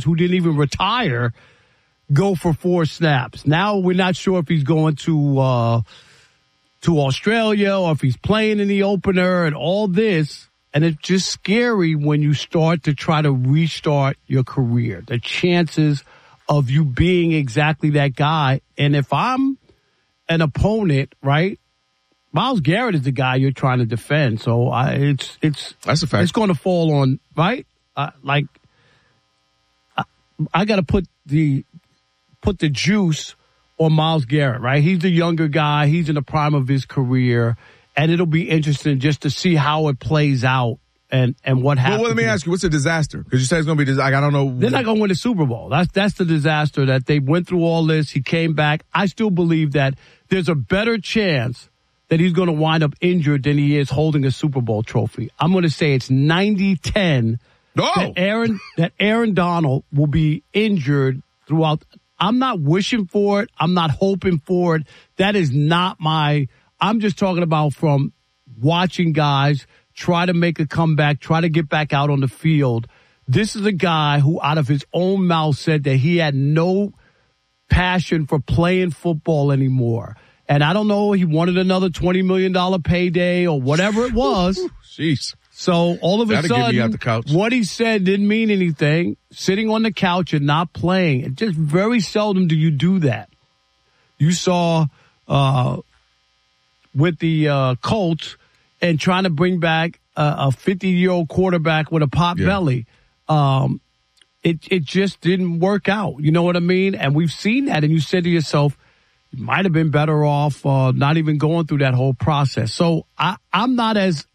who didn't even retire go for 4 snaps. Now we're not sure if he's going to Australia or if he's playing in the opener and all this. And it's just scary when you start to try to restart your career. The chances of you being exactly that guy. And if I'm an opponent, right, Myles Garrett is the guy you're trying to defend. So that's a fact. It's going to fall on, right? I got to put the juice on Myles Garrett, right? He's the younger guy. He's in the prime of his career. And it'll be interesting just to see how it plays out and what happens. Well, let me ask you, what's a disaster? Because you said it's going to be I don't know. They're not going to win the Super Bowl. That's the disaster that they went through all this. He came back. I still believe that there's a better chance that he's going to wind up injured than he is holding a Super Bowl trophy. I'm going to say it's 90-10 that Aaron Donald will be injured throughout. I'm not wishing for it. I'm not hoping for it. That is not I'm just talking about from watching guys try to make a comeback, try to get back out on the field. This is a guy who out of his own mouth said that he had no passion for playing football anymore. And I don't know, he wanted another $20 million payday or whatever it was. Jeez. So all of a That'll get me out sudden, the couch. what he said didn't mean anything. Sitting on the couch and not playing. It just very seldom do you do that. You saw with the Colts and trying to bring back a 50-year-old quarterback with a pot belly. It just didn't work out. You know what I mean? And we've seen that. And you said to yourself, you might have been better off not even going through that whole process. So I'm not as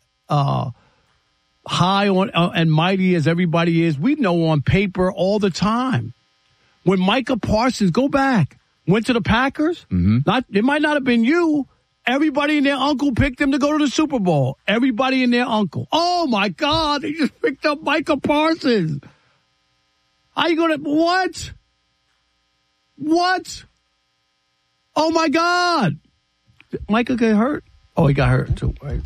high on and mighty as everybody is. We know on paper all the time. When Micah Parsons, go back, went to the Packers, it might not have been you. Everybody and their uncle picked him to go to the Super Bowl. Everybody and their uncle. Oh, my God, they just picked up Micah Parsons. How you going to, what? What? Oh, my God. Did Micah get hurt? Oh, he got hurt, too, right?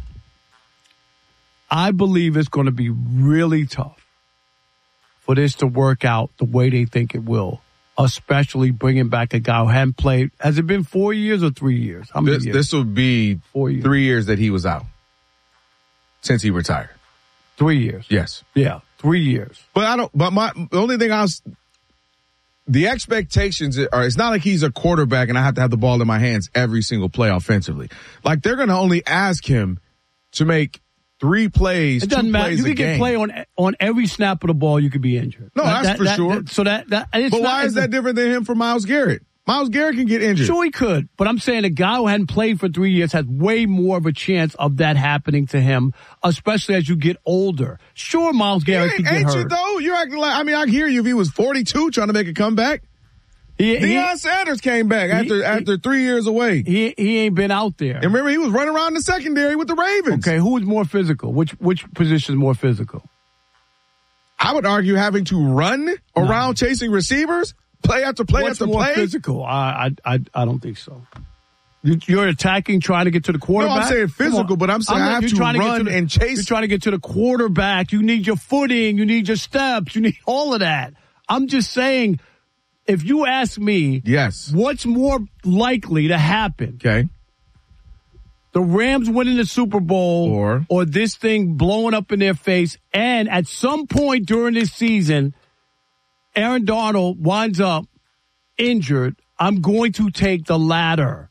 I believe it's going to be really tough for this to work out the way they think it will, especially bringing back a guy who hadn't played. Has it been 4 years or 3 years? How many years? This will be 4 years. 3 years that he was out since he retired. 3 years. Yes. Yeah, 3 years. But the only thing the expectations are, it's not like he's a quarterback and I have to have the ball in my hands every single play offensively. Like they're going to only ask him to make 3 plays, it doesn't 2 matter. plays you can get play on every snap of the ball. You could be injured. No, that's for sure. But why is that different than him for Myles Garrett? Myles Garrett can get injured. Sure, he could. But I'm saying a guy who hadn't played for 3 years has way more of a chance of that happening to him, especially as you get older. Sure, Myles Garrett could get hurt. Ain't you though? You're acting like, I hear you if he was 42 trying to make a comeback. Deion Sanders came back after 3 years away. He ain't been out there. And remember, he was running around the secondary with the Ravens. Okay, who is more physical? Which position is more physical? I would argue having to run around chasing receivers, play after play after play. What's more physical? I don't think so. You're attacking, trying to get to the quarterback? No, I'm saying physical, but I'm saying I have to run and chase. You're trying to get to the quarterback. You need your footing. You need your steps. You need all of that. I'm just saying, if you ask me, yes, what's more likely to happen? Okay. The Rams winning the Super Bowl or this thing blowing up in their face, and at some point during this season, Aaron Donald winds up injured. I'm going to take the latter.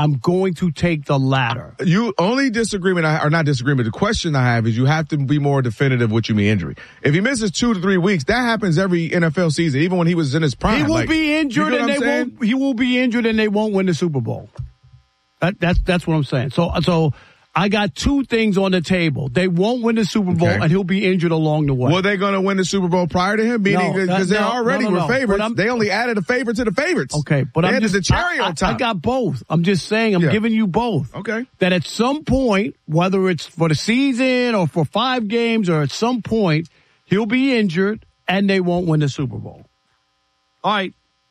You only disagreement, or not disagreement, the question I have is you have to be more definitive what you mean injury. If he misses 2 to 3 weeks, that happens every NFL season, even when he was in his prime. He will be injured and he will be injured and they won't win the Super Bowl. That's what I'm saying. So I got 2 things on the table. They won't win the Super Bowl, and he'll be injured along the way. Were they going to win the Super Bowl prior to him? Meaning because they already were favorites. They only added a favorite to the favorites. Okay, but I'm just the cherry on top. I got both. I'm just saying, I'm giving you both. Okay. That at some point, whether it's for the season or for 5 games, or at some point, he'll be injured and they won't win the Super Bowl. All right.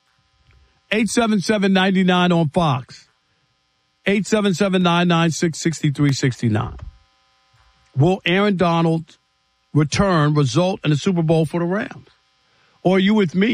877-99 on Fox. 877-996-6369. Will Aaron Donald's return result in a Super Bowl for the Rams? Or are you with me?